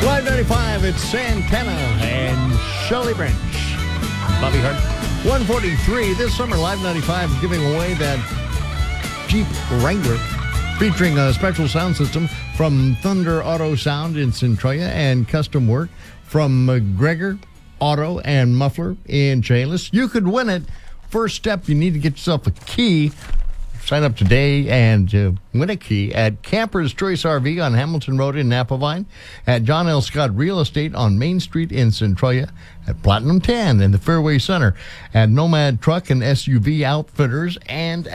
Live 95, it's Santana and Shelley Branch. Bobby Hart. 143, this summer, Live 95 is giving away that Jeep Wrangler featuring a special sound system from Thunder Auto Sound in Centralia and custom work from McGregor Auto and Muffler in Chehalis. You could win it. First step, you need to get yourself a key. Sign up today and win a key at Camper's Choice RV on Hamilton Road in Napavine, at John L. Scott Real Estate on Main Street in Centralia, at Platinum Tan in the Fairway Center, at Nomad Truck and SUV Outfitters, and